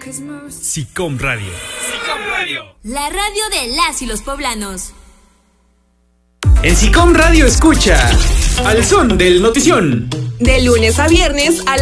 SICOM Radio. SICOM Radio. La radio de las y los poblanos. En SICOM Radio escucha Al Son del Notición. De lunes a viernes a